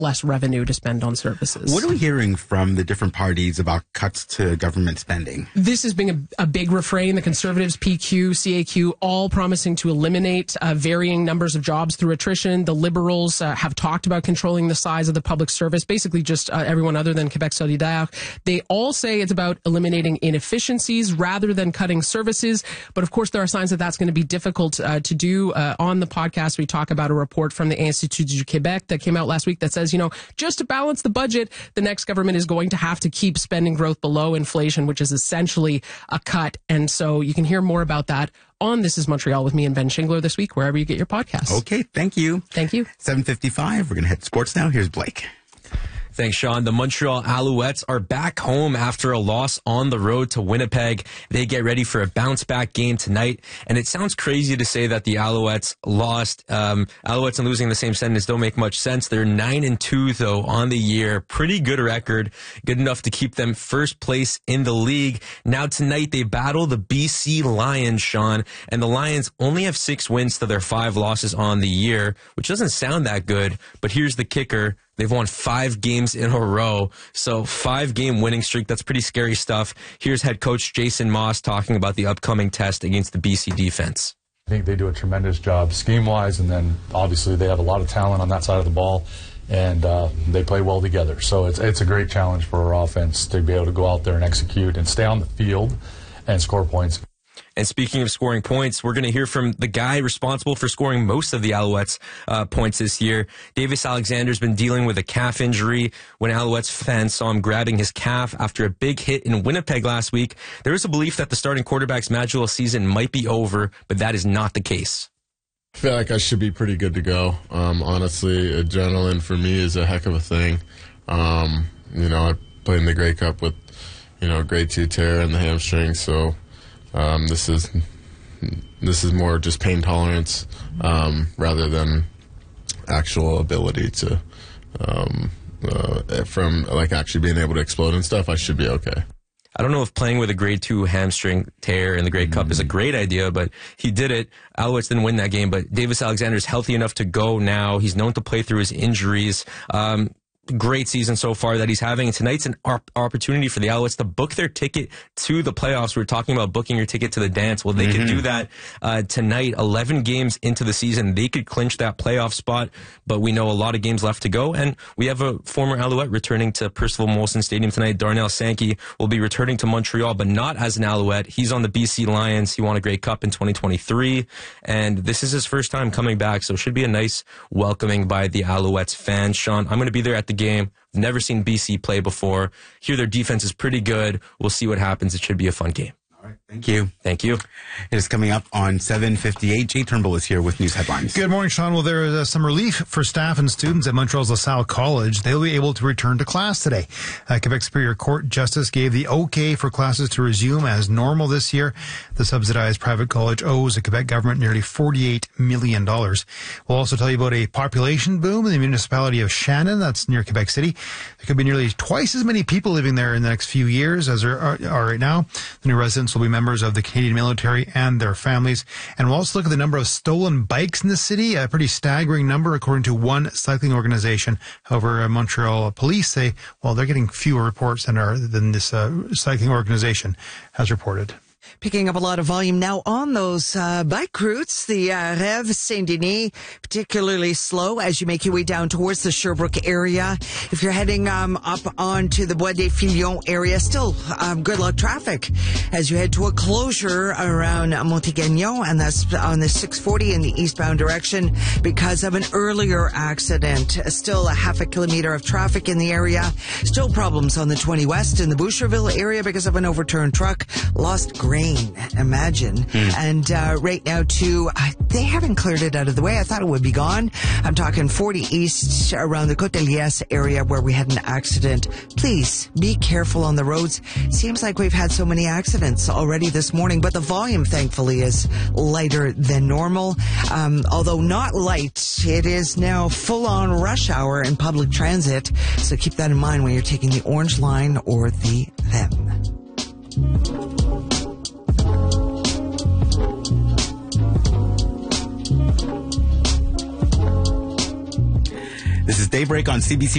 less revenue to spend on services. What are we hearing from the different parties about cuts to government spending? This has been a big refrain. The Conservatives, PQ, CAQ, all promising to eliminate varying numbers of jobs through attrition. The Liberals have talked about controlling the size of the public service, basically just everyone other than Quebec Solidaire. They all say it's about eliminating inefficiencies rather than cutting services. But of course, there are signs that that's going to be difficult to do. On the podcast, we talk about a report from the Institut du Québec that came out last week that says, just to balance the budget, the next government is going to have to keep spending growth below inflation, which is essentially a cut. And so you can hear more about that on This is Montreal with me and Ben Shingler this week, wherever you get your podcasts. Okay, thank you. Thank you. 7:55. We're going to hit sports now. Here's Blake. Thanks, Sean. The Montreal Alouettes are back home after a loss on the road to Winnipeg. They get ready for a bounce-back game tonight. And it sounds crazy to say that the Alouettes lost. Alouettes and losing in the same sentence don't make much sense. They're 9-2, though, on the year. Pretty good record. Good enough to keep them first place in the league. Now, tonight, they battle the BC Lions, Sean. And the Lions only have 6 wins to their 5 losses on the year, which doesn't sound that good. But here's the kicker. They've won 5 games in a row. So 5-game winning streak. That's pretty scary stuff. Here's head coach Jason Moss talking about the upcoming test against the BC defense. I think they do a tremendous job scheme-wise, and then obviously they have a lot of talent on that side of the ball, and they play well together. So it's a great challenge for our offense to be able to go out there and execute and stay on the field and score points. And speaking of scoring points, we're going to hear from the guy responsible for scoring most of the Alouettes' points this year. Davis Alexander's been dealing with a calf injury. When Alouettes fans saw him grabbing his calf after a big hit in Winnipeg last week, there was a belief that the starting quarterback's Madrigal season might be over, but that is not the case. I feel like I should be pretty good to go. Honestly, adrenaline for me is a heck of a thing. I played in the Grey Cup with, grade 2 tear in the hamstring, so this is more just pain tolerance rather than actual ability to from like actually being able to explode and stuff. I should be okay. I don't know if playing with a grade 2 hamstring tear in the Grey Cup is a great idea, but he did it. Alouettes didn't win that game, but Davis Alexander is healthy enough to go now. He's known to play through his injuries. Great season so far that he's having. And tonight's an opportunity for the Alouettes to book their ticket to the playoffs. We were talking about booking your ticket to the dance. Well, they could do that tonight. 11 games into the season, they could clinch that playoff spot. But we know a lot of games left to go. And we have a former Alouette returning to Percival Molson Stadium tonight. Darnell Sankey will be returning to Montreal, but not as an Alouette. He's on the BC Lions. He won a Grey Cup in 2023. And this is his first time coming back. So it should be a nice welcoming by the Alouettes fans. Sean, I'm going to be there at the game. Never seen BC play before. Hear their defense is pretty good. We'll see what happens. It should be a fun game. All right. Thank you. Thank you. It is coming up on 7:58. Jay Turnbull is here with news headlines. Good morning, Sean. Well, there is some relief for staff and students at Montreal's LaSalle College. They'll be able to return to class today. Quebec Superior Court Justice gave the okay for classes to resume as normal this year. The subsidized private college owes the Quebec government nearly $48 million. We'll also tell you about a population boom in the municipality of Shannon. That's near Quebec City. There could be nearly twice as many people living there in the next few years as there are right now. The new residents will be members of the Canadian military and their families. And we'll also look at the number of stolen bikes in the city, a pretty staggering number according to one cycling organization. However, Montreal police say, well, they're getting fewer reports than this cycling organization has reported. Picking up a lot of volume now on those bike routes. The Rêve Saint-Denis, particularly slow as you make your way down towards the Sherbrooke area. If you're heading up onto the Bois des Filions area, still good luck traffic as you head to a closure around Montigagnon, and that's on the 640 in the eastbound direction because of an earlier accident. Still a half a kilometer of traffic in the area. Still problems on the 20 West in the Boucherville area because of an overturned truck. Lost grain, imagine. And right now, too, they haven't cleared it out of the way. I thought it would be gone. I'm talking 40 East around the Côte de Liesse area where we had an accident. Please be careful on the roads. Seems like we've had so many accidents already this morning, but the volume, thankfully, is lighter than normal. Although not light, it is now full-on rush hour in public transit. So keep that in mind when you're taking the Orange Line or the them. This is Daybreak on CBC